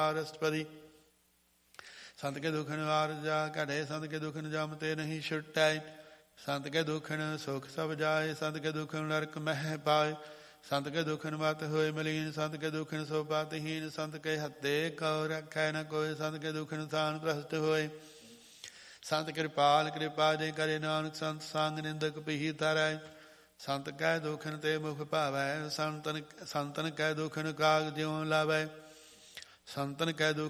ਰਸਪਦੀ। ਸੰਤ ਕੇ ਦੁਖਨ ਵਾਰ ਜਾ ਘੜੇ, ਸੰਤ ਕੇ ਦੁਖਨ ਜਮ ਤੇ ਨਹੀਂ ਛੁਟੈ। ਸੰਤ ਕੇ ਦੁਖਨ ਸੁਖ ਸਭ ਜਾਏ, ਸੰਤ ਕੇ ਦੁਖਨ ਨਰਕ ਮਹਿ ਪਾਏ। ਸੰਤ ਕੇ ਦੁਖਨ ਮਤ ਹੋਏ ਮਲੀਨ, ਸੰਤ ਕੇ ਦੁਖਨ ਸੋ ਪਤਹੀਨ। ਸੰਤ ਕੇ ਹੱਤੇ ਕਉ ਰਖੈ ਨ ਕੋਇ, ਸੰਤ ਕੇ ਦੁਖਨ ਥਾਨ ਭ੍ਰਸ਼ਟ ਹੋਏ। ਸੰਤ ਕਿਰਪਾਲ ਕਿਰਪਾ ਜੇ ਕਰੇ, ਨਾਨਕ ਸੰਤ ਸੰਗ ਨਿੰਦਕ ਪੀਹੀ ਧਰੈ। ਸੰਤ ਕੈ ਦੁਖਨ ਤੇ ਮੁਖ ਭਾਵੈ, ਸੰਤਨ ਕੈ ਦੁਖਨ ਕਾਗ ਜਿਉ ਲਾਵੈ। ਸੰਤਨ ਕੈ ਦੁਖ